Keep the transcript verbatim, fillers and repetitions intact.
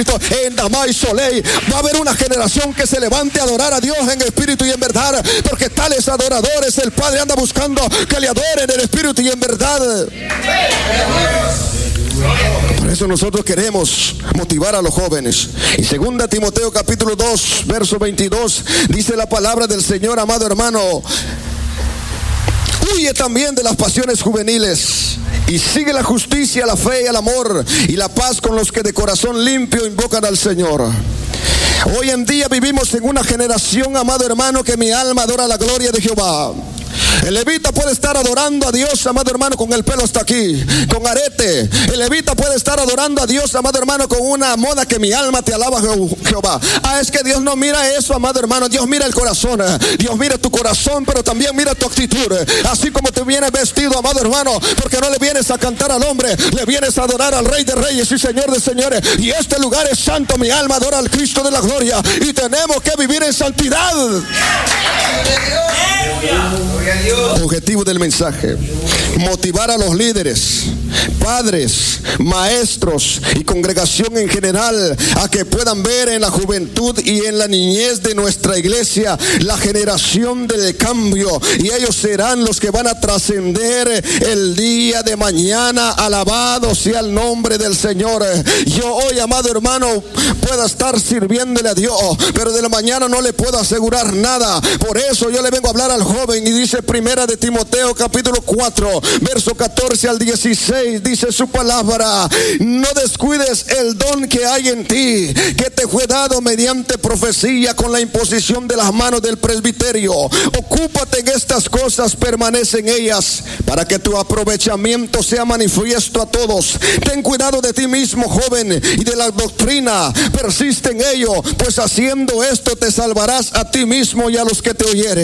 en Damay Soleil. Va a haber una generación que se levante a adorar a Dios en espíritu y en verdad, porque tales adoradores el Padre anda buscando que le adoren en espíritu y en verdad. Por eso nosotros queremos motivar a los jóvenes. Y segunda Timoteo capítulo dos verso veintidós dice la palabra del Señor: amado hermano, huye también de las pasiones juveniles y sigue la justicia, la fe, el amor y la paz con los que de corazón limpio invocan al Señor. Hoy en día vivimos en una generación, amado hermano, que mi alma adora la gloria de Jehová. El levita puede estar adorando a Dios, amado hermano, con el pelo hasta aquí, con arete. El levita puede estar adorando a Dios, amado hermano, con una moda que mi alma te alaba, Jehová. Ah, es que Dios no mira eso, amado hermano. Dios mira el corazón. Dios mira tu corazón, pero también mira tu actitud. Así como te vienes vestido, amado hermano, porque no le vienes a cantar al hombre, le vienes a adorar al Rey de Reyes y Señor de Señores. Y este lugar es santo. Mi alma adora al Cristo de la gloria, y tenemos que vivir en santidad. Objetivo del mensaje: motivar a los líderes, padres, maestros y congregación en general a que puedan ver en la juventud y en la niñez de nuestra iglesia la generación del cambio, y ellos serán los que van a trascender el día de mañana. Alabado sea el nombre del Señor. Yo hoy, amado hermano, pueda estar sirviéndole a Dios, pero de la mañana no le puedo asegurar nada. Por eso yo le vengo a hablar al joven, y dice primera de Timoteo capítulo cuatro verso catorce al dieciséis, dice su palabra: no descuides el don que hay en ti, que te fue dado mediante profecía con la imposición de las manos del presbiterio. Ocúpate en estas cosas, permanece en ellas, para que tu aprovechamiento sea manifiesto a todos. Ten cuidado de ti mismo, joven, y de la doctrina, persiste en ello, pues haciendo esto te salvarás a ti mismo y a los que te oyeren.